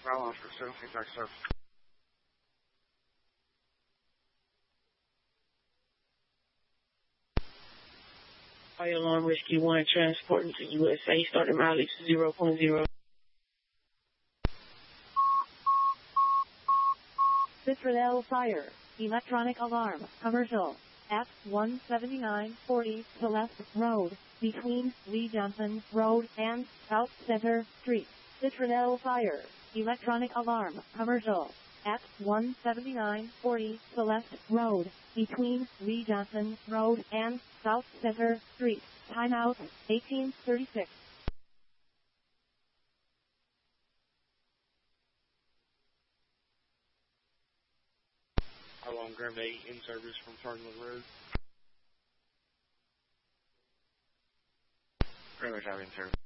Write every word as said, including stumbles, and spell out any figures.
Bravo, Oscar seventeen, taxi service. Fire Alarm Rescue one transporting to U S A, starting mileage zero point zero. Citradel Fire, electronic alarm, commercial, at one seventy-nine forty Celeste Road, between Lee Johnson Road and South Center Street. Citradel Fire, electronic alarm, commercial, at one seventy-nine forty Celeste Road, between Lee Johnson Road and South Center Street. Timeout, eighteen thirty-six. How long Graham eight in service from Terminal Road? Graham eight in service.